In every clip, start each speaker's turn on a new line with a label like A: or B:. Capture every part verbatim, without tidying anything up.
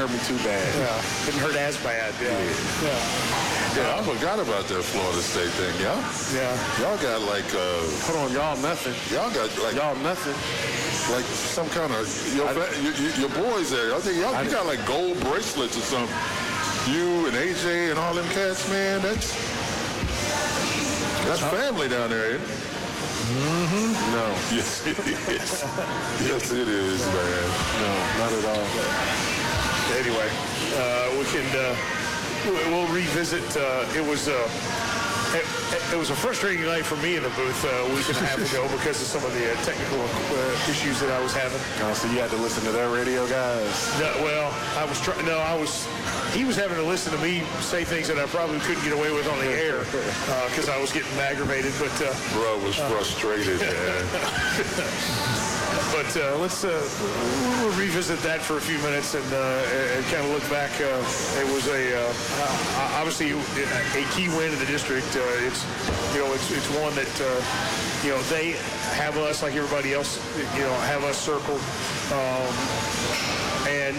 A: hurt me too bad.
B: Yeah, didn't hurt as bad. Yeah.
C: Yeah. yeah. Yeah, I forgot about that Florida State thing, y'all.
B: Yeah.
C: Y'all got like, uh,
A: hold on, y'all nothing.
C: Y'all got like,
A: y'all nothing.
C: Like some kind of, your, I, your, your boys there, I think y'all you got like gold bracelets or something. You and A J and all them cats, man, that's, that's family down there, isn't it?
A: Mm-hmm.
C: No. Yes, it is. Yes, it is, man.
A: No, not at all.
B: Anyway, uh, we can, uh, we'll revisit, uh, it was, uh, it, it was a frustrating night for me in the booth uh, a week and a half ago because of some of the uh, technical uh, issues that I was having.
A: Oh, so you had to listen to their radio guys?
B: No, well, I was trying, no, I was, he was having to listen to me say things that I probably couldn't get away with on the air because uh, I was getting aggravated, but... Uh,
C: Bro was uh, frustrated, man.
B: But uh, let's uh, we'll revisit that for a few minutes and, uh, and kind of look back. Uh, it was a uh, obviously a key win in the district. Uh, it's you know it's it's one that uh, you know they have us like everybody else. You know have us circled, um, and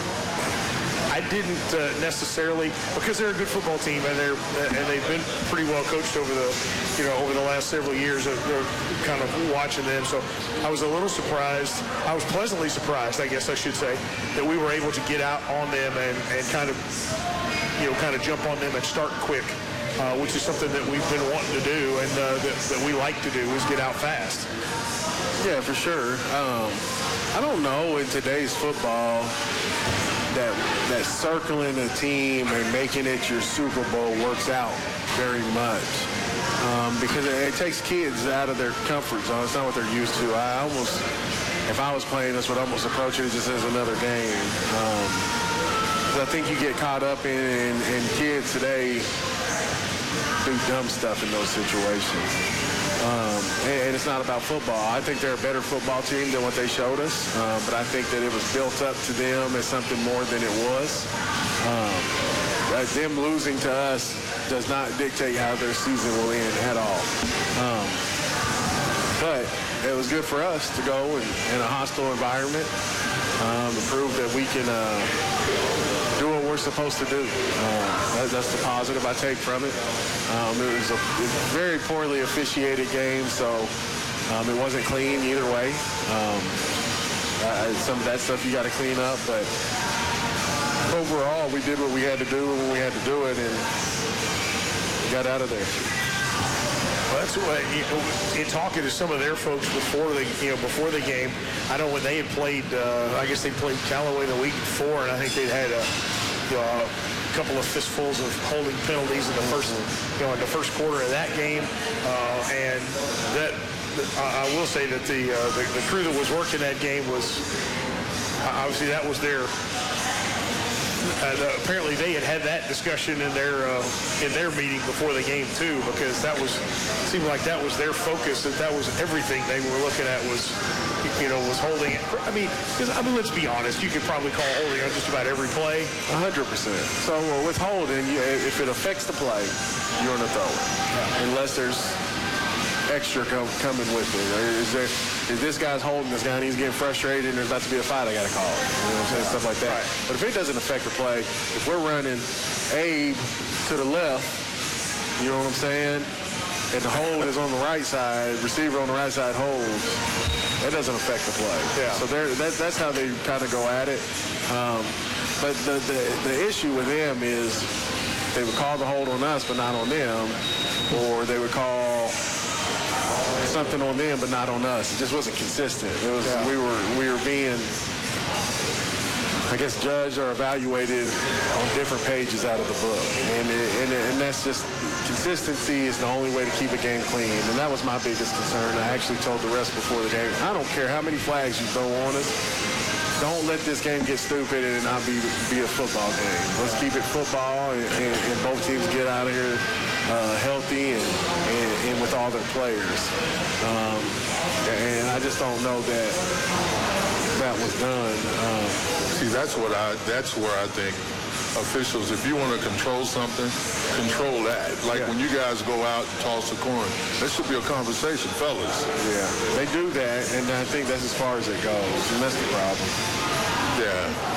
B: I didn't uh, necessarily because they're a good football team and they're and they've been pretty well coached over the you know over the last several years of, of kind of watching them. So I was a little surprised. I was pleasantly surprised, I guess I should say, that we were able to get out on them and, and kind of you know kind of jump on them and start quick, uh, which is something that we've been wanting to do and uh, that, that we like to do is get out fast.
A: Yeah, for sure. Um, I don't know in today's football. That, that circling a team and making it your Super Bowl works out very much um, because it, it takes kids out of their comfort zone. It's not what they're used to. I almost, if I was playing this, would almost approach it just as another game. Um, I think you get caught up in, in, in kids today do dumb stuff in those situations. Um, and, and it's not about football. I think they're a better football team than what they showed us, uh, but I think that it was built up to them as something more than it was. Um, uh, them losing to us does not dictate how their season will end at all. Um, but it was good for us to go in, in a hostile environment um, and prove that we can uh, do what we're supposed to do. Uh, that, that's the positive I take from it. Um, it was a very poorly officiated game, so um, it wasn't clean either way. Um, uh, some of that stuff you got to clean up, but overall we did what we had to do when we had to do it, and we got out of there.
B: Well, that's what you know, in talking to some of their folks before the you know before the game. I know when they had played, uh, I guess they played Callaway the week before, and I think they'd had a, you know, a couple of fistfuls of holding penalties in the first you know in the first quarter of that game, uh, and that I, I will say that the, uh, the the crew that was working that game was obviously that was their. Uh, apparently they had had that discussion in their uh, in their meeting before the game too, because that was seemed like that was their focus. That that was everything they were looking at was, you know, was holding it. I mean, cause, I mean, let's be honest. You could probably call holding on just about every play.
A: A hundred percent. So uh, with holding, you, if it affects the play, you're gonna throw it, yeah. Unless there's extra com coming with it. Is there? Is this guy's holding this guy and he's getting frustrated and there's about to be a fight, I got to call it. You know what I'm saying? Stuff like that. Right. But if it doesn't affect the play, if we're running Abe to the left, you know what I'm saying? And the hold is on the right side, receiver on the right side holds, that doesn't affect the play.
B: Yeah.
A: So that, that's how they kind of go at it. Um, but the, the, the issue with them is they would call the hold on us but not on them, or they would call something on them but not on us. It just wasn't consistent. It was yeah. we were we were being, I guess, judged or evaluated on different pages out of the book, and it, and, it, and that's just consistency is the only way to keep a game clean, and that was my biggest concern. I actually told the rest before the game, I don't care how many flags you throw on us. Don't let this game get stupid and not be be a football game. Let's keep it football, and, and, and both teams get out of here uh, healthy and, and, and with all their players. Um, and I just don't know that that was done. Um,
C: See, that's what I. That's where I think officials, if you want to control something, control that. Like yeah. when you guys go out and toss a coin, there should be a conversation, fellas.
A: Yeah, they do that, and I think that's as far as it goes, and that's the problem.
C: Yeah.